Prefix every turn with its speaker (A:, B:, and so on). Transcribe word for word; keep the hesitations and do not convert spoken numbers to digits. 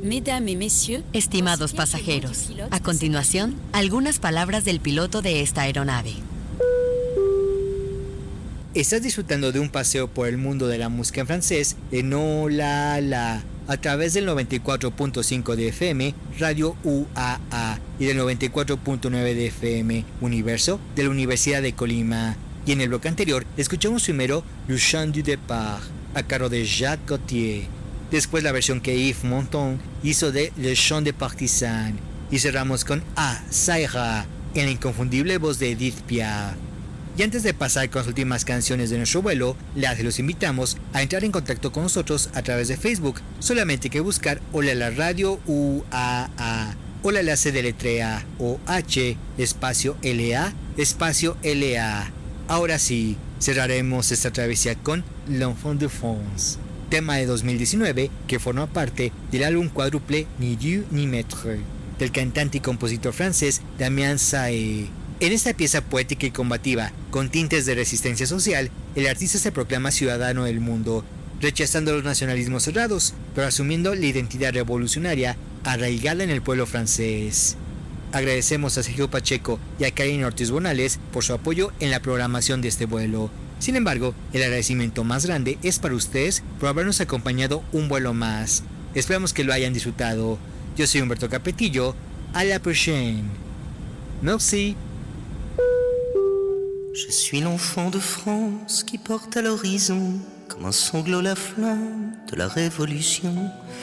A: Mesdames et messieurs,
B: Estimados pasajeros, a continuación, algunas palabras del piloto de esta aeronave.
C: Estás disfrutando de un paseo por el mundo de la música en francés en Hola La, a través del noventa y cuatro punto cinco de F M, Radio U A A, y del noventa y cuatro punto nueve de F M, Universo, de la Universidad de Colima. Y en el bloque anterior, escuchamos primero Le Chant du Départ, a cargo de Jacques Gauthier. Después la versión que Yves Montand hizo de Le Chant des Partisans. Y cerramos con Ah, ça ira, en la inconfundible voz de Edith Piaf. Y antes de pasar con las últimas canciones de nuestro vuelo, les los invitamos a entrar en contacto con nosotros a través de Facebook. Solamente hay que buscar Hola La Radio U A A. Hola La se deletrea O H espacio L A espacio L A. Ahora sí, cerraremos esta travesía con L'Enfant de France, tema de dos mil diecinueve que forma parte del álbum cuádruple Ni Dieu ni Maître, del cantante y compositor francés Damien Saé. En esta pieza poética y combativa, con tintes de resistencia social, el artista se proclama ciudadano del mundo, rechazando los nacionalismos cerrados, pero asumiendo la identidad revolucionaria arraigada en el pueblo francés. Agradecemos a Sergio Pacheco y a Karen Ortiz Bonales por su apoyo en la programación de este vuelo. Sin embargo, el agradecimiento más grande es para ustedes por habernos acompañado un vuelo más. Esperamos que lo hayan disfrutado. Yo soy Humberto Capetillo. À la prochaine. Merci.
D: Je suis l'enfant de France qui porte à l'horizon comme un sanglot la flamme de la Révolution.